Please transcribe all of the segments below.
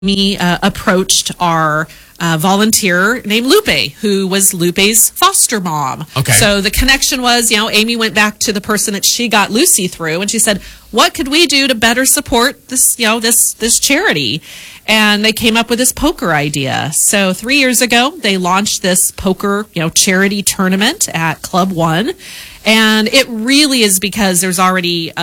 me approached our volunteer named Lupe, who was Lupe's foster mom. Okay. So the connection was, Amy went back to the person that she got Lucy through, and she said, "What could we do to better support this, this charity?" And they came up with this poker idea. So 3 years ago, they launched this poker, charity tournament at Club One, and it really is because there's already,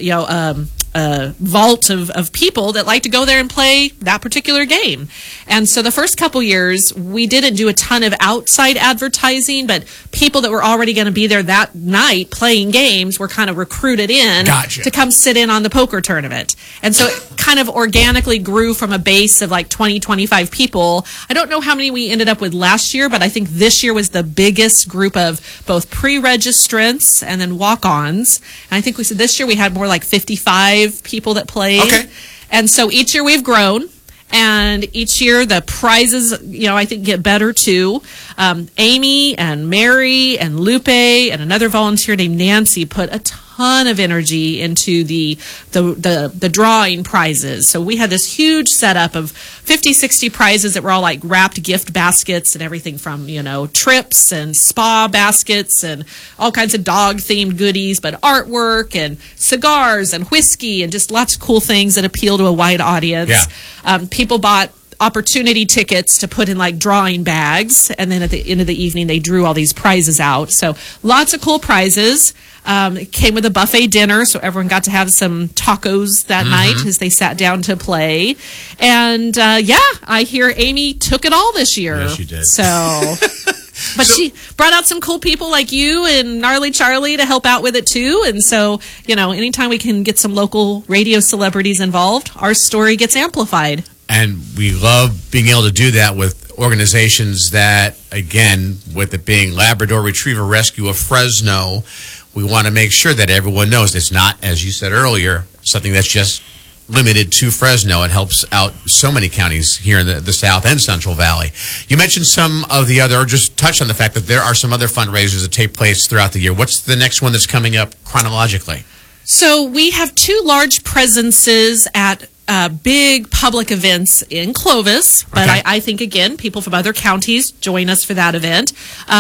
a vault of people that like to go there and play that particular game. And so the first couple years, we didn't do a ton of outside advertising, but people that were already going to be there that night playing games were kind of recruited in to come sit in on the poker tournament. And so it kind of organically grew from a base of like 20, 25 people. I don't know how many we ended up with last year, but I think this year was the biggest group of both pre-registrants and then walk-ons. And I think we said this year we had more like 55 people that played. Okay. And so each year we've grown, and each year the prizes, I think get better too. Amy and Mary and Lupe and another volunteer named Nancy put a ton of energy into the drawing prizes. So we had this huge setup of 50, 60 prizes that were all like wrapped gift baskets and everything from, trips and spa baskets and all kinds of dog themed goodies, but artwork and cigars and whiskey and just lots of cool things that appeal to a wide audience. Yeah. People bought opportunity tickets to put in like drawing bags, and then at the end of the evening they drew all these prizes out. So lots of cool prizes. It came with a buffet dinner, so everyone got to have some tacos that night as they sat down to play. And I hear Amy took it all this year. Yes, she did. But she brought out some cool people like you and Gnarly Charlie to help out with it too. And so, anytime we can get some local radio celebrities involved, our story gets amplified. And we love being able to do that with organizations that, again, with it being Labrador Retriever Rescue of Fresno, we want to make sure that everyone knows it's not, as you said earlier, something that's just limited to Fresno. It helps out so many counties here in the South and Central Valley. You mentioned some of the other, or just touched on the fact that there are some other fundraisers that take place throughout the year. What's the next one that's coming up chronologically? So we have two large presences at big public events in Clovis, but Okay. I think, again, people from other counties join us for that event.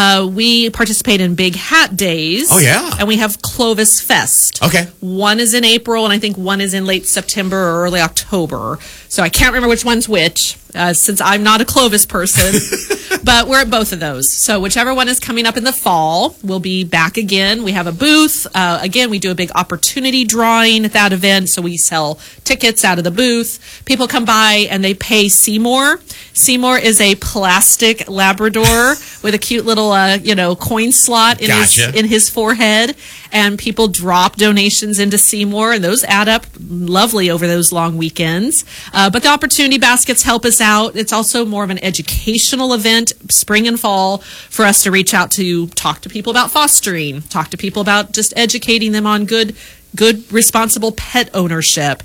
We participate in Big Hat Days. Oh, yeah. And we have Clovis Fest. Okay. One is in April, and I think one is in late September or early October. So I can't remember which one's which, since I'm not a Clovis person. But we're at both of those. So whichever one is coming up in the fall, we'll be back again. We have a booth. Again, we do a big opportunity drawing at that event. So we sell tickets out of the booth. People come by and they pay Seymour. Seymour is a plastic Labrador with a cute little, coin slot in his forehead. And people drop donations into Seymour, and those add up lovely over those long weekends. But the opportunity baskets help us out. It's also more of an educational event, spring and fall, for us to reach out to talk to people about fostering, talk to people about just educating them on good, responsible pet ownership.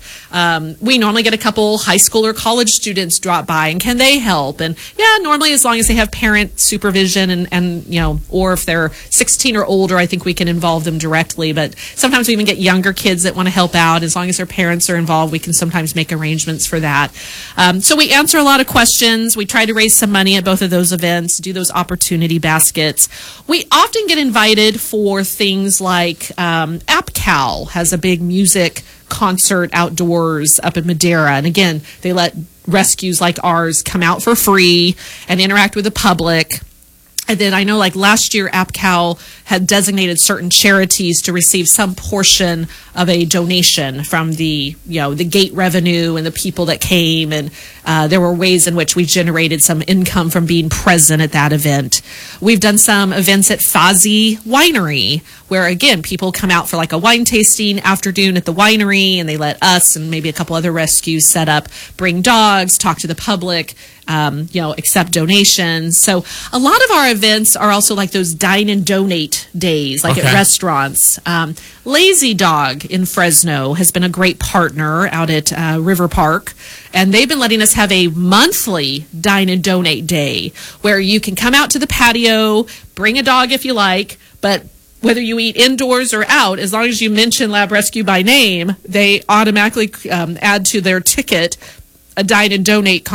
We normally get a couple high school or college students drop by, and can they help? And normally as long as they have parent supervision and or if they're 16 or older, I think we can involve them directly. But sometimes we even get younger kids that want to help out. As long as their parents are involved, we can sometimes make arrangements for that. So we answer a lot of questions. We try to raise some money at both of those events, do those opportunity baskets. We often get invited for things like AppCal has a big music concert outdoors up in Madera. And again, they let rescues like ours come out for free and interact with the public. And then I know like last year, AppCal had designated certain charities to receive some portion of a donation from the gate revenue and the people that came. And there were ways in which we generated some income from being present at that event. We've done some events at Fozzie Winery, where again, people come out for like a wine tasting afternoon at the winery, and they let us and maybe a couple other rescues set up, bring dogs, talk to the public, accept donations. So a lot of our events are also like those dine and donate days, like at restaurants. Lazy Dog in Fresno has been a great partner out at River Park, and they've been letting us have a monthly dine and donate day where you can come out to the patio, bring a dog if you like, but whether you eat indoors or out, as long as you mention Lab Rescue by name, they automatically add to their ticket a Dine and Donate